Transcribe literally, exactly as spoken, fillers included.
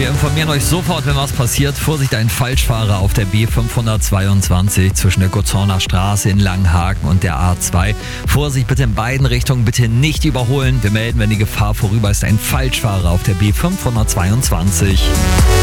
Wir informieren euch sofort, wenn was passiert. Vorsicht, ein Falschfahrer auf der B fünfhundertzweiundzwanzig zwischen der Gottorner Straße in Langenhagen und der A zwei. Vorsicht bitte in beiden Richtungen, bitte nicht überholen. Wir melden, wenn die Gefahr vorüber ist. Ein Falschfahrer auf der B fünfhundertzweiundzwanzig.